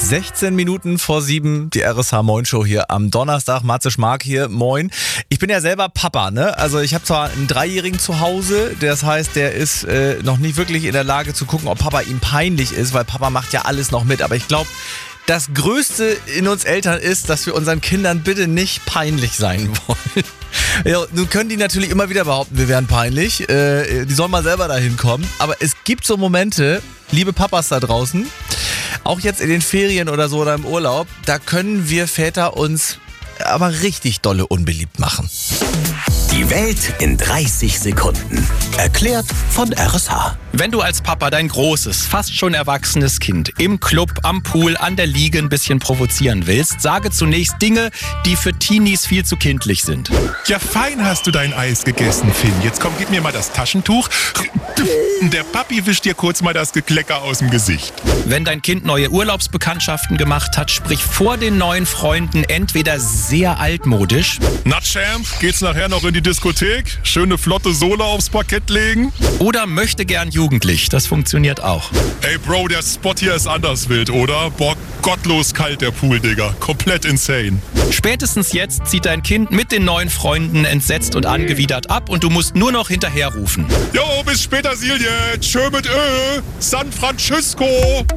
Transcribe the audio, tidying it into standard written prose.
16 Minuten vor 7, die RSH Moin Show hier am Donnerstag. Matze Schmark hier, moin. Ich bin ja selber Papa, ne? Also ich habe zwar einen 3-Jährigen zu Hause, das heißt, der ist noch nicht wirklich in der Lage zu gucken, ob Papa ihm peinlich ist, weil Papa macht ja alles noch mit. Aber ich glaube, das Größte in uns Eltern ist, dass wir unseren Kindern bitte nicht peinlich sein wollen. Ja, nun können die natürlich immer wieder behaupten, wir wären peinlich. Die sollen mal selber dahin kommen. Aber es gibt so Momente, liebe Papas da draußen, auch jetzt in den Ferien oder so oder im Urlaub, da können wir Väter uns aber richtig dolle unbeliebt machen. Die Welt in 30 Sekunden. Erklärt von RSH. Wenn du als Papa dein großes, fast schon erwachsenes Kind im Club, am Pool, an der Liege ein bisschen provozieren willst, sage zunächst Dinge, die für Teenies viel zu kindlich sind. Ja, fein hast du dein Eis gegessen, Finn. Jetzt komm, gib mir mal das Taschentuch. Der Papi wischt dir kurz mal das Geklecker aus dem Gesicht. Wenn dein Kind neue Urlaubsbekanntschaften gemacht hat, sprich vor den neuen Freunden entweder sehr altmodisch. Na, Champ, geht's nachher noch in die Diskothek? Schöne flotte Sohle aufs Parkett legen? Oder möchte gern jugendlich. Das funktioniert auch. Ey, Bro, der Spot hier ist anders wild, oder? Boah, gottlos kalt der Pool, Digga. Komplett insane. Spätestens jetzt zieht dein Kind mit den neuen Freunden entsetzt und angewidert ab und du musst nur noch hinterherrufen. Jo, bis später, Silje. Tschö mit San Francisco.